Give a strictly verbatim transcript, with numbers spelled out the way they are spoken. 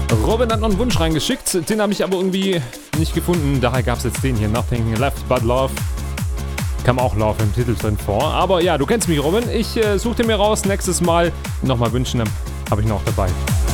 Robin hat noch einen Wunsch reingeschickt, den habe ich aber irgendwie nicht gefunden. Daher gab es jetzt den hier, Nothing Left But Love. Kam auch Love im Titel drin vor. Aber ja, du kennst mich, Robin. Ich äh, suche dir mir raus. Nächstes Mal nochmal wünschen, habe ich noch dabei.